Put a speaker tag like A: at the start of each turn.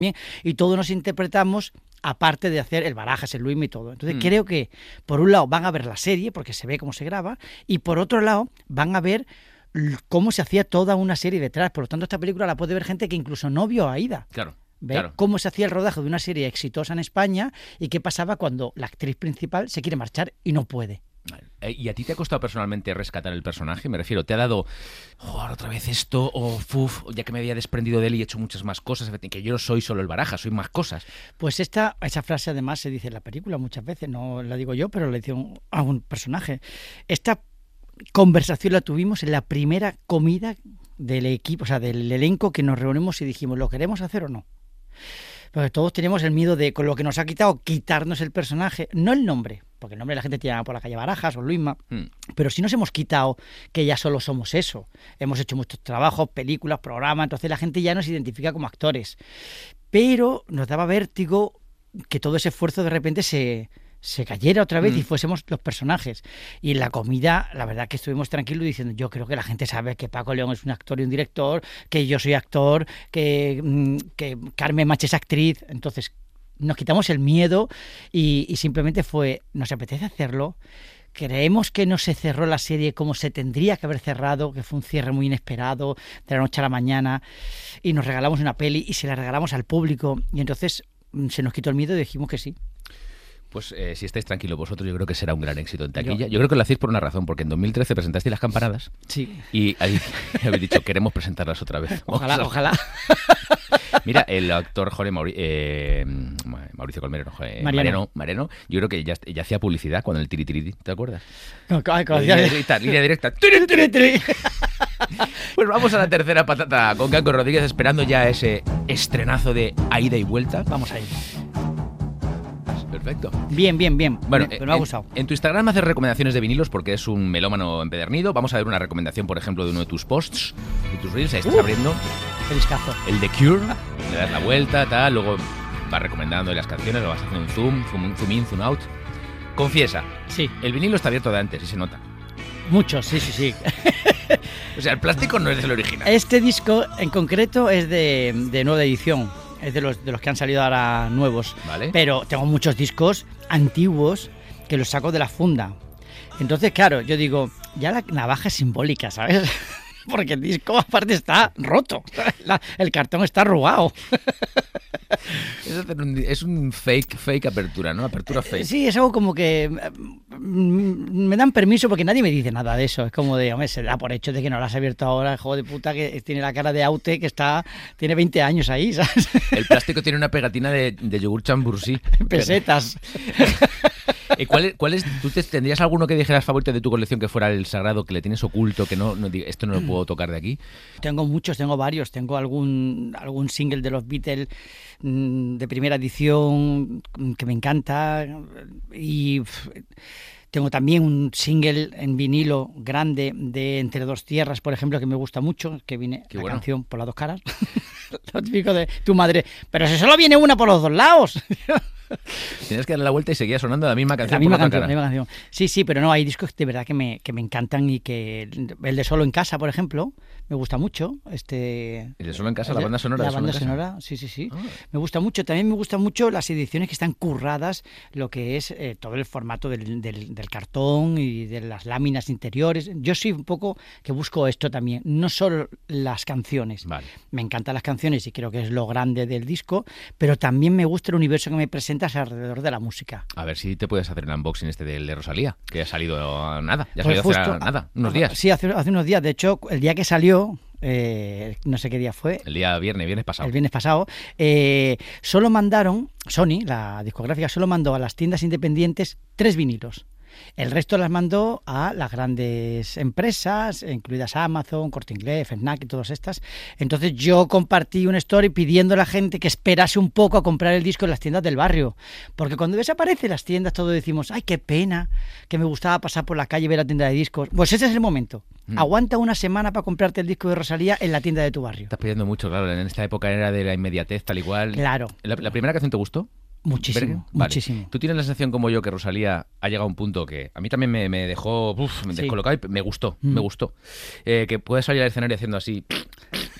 A: y todos nos interpretamos aparte de hacer el Barajas, el Luismi y todo. Entonces creo que por un lado van a ver la serie porque se ve cómo se graba y por otro lado van a ver cómo se hacía toda una serie detrás. Por lo tanto, esta película la puede ver gente que incluso no vio a Aida.
B: Claro.
A: Ver
B: Claro.
A: cómo se hacía el rodaje de una serie exitosa en España y qué pasaba cuando la actriz principal se quiere marchar y no puede.
B: ¿Y a ti te ha costado personalmente rescatar el personaje? Me refiero, ¿te ha dado, joder, otra vez esto? O, ya que me había desprendido de él y he hecho muchas más cosas, que yo no soy solo el Barajas, soy más cosas.
A: Pues esa frase además se dice en la película muchas veces, no la digo yo, pero la dice a un personaje. Esta conversación la tuvimos en la primera comida del equipo, o sea, del elenco, que nos reunimos y dijimos, ¿lo queremos hacer o no? Porque todos tenemos el miedo de, con lo que nos ha quitado, quitarnos el personaje, no el nombre, porque el nombre la gente te llama por la calle Barajas o Luisma, pero sí nos hemos quitado que ya solo somos eso. Hemos hecho muchos trabajos, películas, programas, entonces la gente ya nos identifica como actores. Pero nos daba vértigo que todo ese esfuerzo de repente se cayera otra vez y fuésemos los personajes. Y en la comida, la verdad que estuvimos tranquilos diciendo, yo creo que la gente sabe que Paco León es un actor y un director, que yo soy actor, que Carmen Machi es actriz. Entonces nos quitamos el miedo y simplemente fue, nos apetece hacerlo. Creemos que no se cerró la serie como se tendría que haber cerrado, que fue un cierre muy inesperado, de la noche a la mañana, y nos regalamos una peli y se la regalamos al público. Y entonces se nos quitó el miedo y dijimos que sí.
B: Pues si estáis tranquilos vosotros, yo creo que será un gran éxito en taquilla. Yo creo que lo hacéis por una razón, porque en 2013 presentasteis Las Campanadas.
A: Sí.
B: Y ahí habéis dicho, queremos presentarlas otra vez.
A: Ojalá.
B: Mira, el actor Mauricio Colmero, Mariano, yo creo que ya hacía publicidad con el tiri-tiri, ¿te acuerdas? Línea directa. Pues vamos a la tercera patata con Kanko Rodríguez, esperando ya ese estrenazo de Aida y Vuelta.
A: Vamos a ir.
B: Perfecto.
A: Bien.
B: Bueno,
A: pero me ha gustado.
B: En tu Instagram haces recomendaciones de vinilos porque es un melómano empedernido. Vamos a ver una recomendación, por ejemplo, de uno de tus posts, de tus reels. Ahí estás abriendo
A: Feliscazo.
B: el The Cure, le das la vuelta, tal, luego vas recomendando las canciones, lo vas haciendo un zoom in, zoom out. Confiesa,
A: Sí.
B: el vinilo está abierto de antes y se nota.
A: Muchos, sí.
B: O sea, el plástico no es el original.
A: Este disco en concreto es de nueva edición. Es de los que han salido ahora nuevos.
B: Vale.
A: Pero tengo muchos discos antiguos que los saco de la funda. Entonces, claro, yo digo, ya la navaja es simbólica, ¿sabes? Porque el disco aparte está roto. El cartón está arrugado.
B: Es un fake apertura, ¿no? Apertura fake.
A: Sí, es algo como que me dan permiso porque nadie me dice nada de eso. Es como de, hombre, se da por hecho de que no lo has abierto ahora, el juego de puta que tiene la cara de Aute que tiene 20 años ahí, ¿sabes?
B: El plástico tiene una pegatina de yogur chambursí.
A: Pesetas.
B: ¿Cuál es? ¿Tú tendrías alguno que dijeras favorito de tu colección que fuera el sagrado, que le tienes oculto, que esto no lo puedo tocar de aquí?
A: Tengo muchos, tengo varios. Tengo algún single de los Beatles de primera edición que me encanta y tengo también un single en vinilo grande de Entre dos tierras, por ejemplo, que me gusta mucho, que viene la canción por las dos caras. Lo típico de tu madre, pero si solo viene una por los dos lados.
B: Tienes que darle la vuelta y seguía sonando la misma canción.
A: La misma canción. Sí, pero no, hay discos de verdad que me encantan y que el de Solo en Casa, por ejemplo, me gusta mucho.
B: ¿El de Solo en Casa, la banda sonora?
A: La banda sonora, sí. Ah. Me gusta mucho. También me gustan mucho las ediciones que están curradas, lo que es todo el formato del cartón y de las láminas interiores. Yo soy un poco que busco esto también, no solo las canciones.
B: Vale.
A: Me encantan las canciones y creo que es lo grande del disco, pero también me gusta el universo que me presentas alrededor de la música.
B: A ver si te puedes hacer el unboxing de Rosalía, que ha salido nada. Ya ha
A: Pues
B: salido hace nada, unos días.
A: Sí, hace unos días. De hecho, el día que salió, no sé qué día fue.
B: El día viernes pasado.
A: El viernes pasado. Solo mandaron, Sony, la discográfica, solo mandó a las tiendas independientes 3 vinilos. El resto las mandó a las grandes empresas, incluidas Amazon, Corte Inglés, Fnac y todas estas. Entonces yo compartí una story pidiendo a la gente que esperase un poco a comprar el disco en las tiendas del barrio. Porque cuando desaparecen las tiendas todos decimos, ay, qué pena, que me gustaba pasar por la calle y ver la tienda de discos. Pues ese es el momento. Aguanta una semana para comprarte el disco de Rosalía en la tienda de tu barrio.
B: Estás pidiendo mucho, claro. En esta época era de la inmediatez, tal y cual.
A: Claro.
B: ¿La primera canción te gustó?
A: Muchísimo,
B: Vale.
A: muchísimo.
B: ¿Tú tienes la sensación como yo que Rosalía ha llegado a un punto que a mí también me dejó descolocado y me gustó? Que puedes salir al escenario haciendo así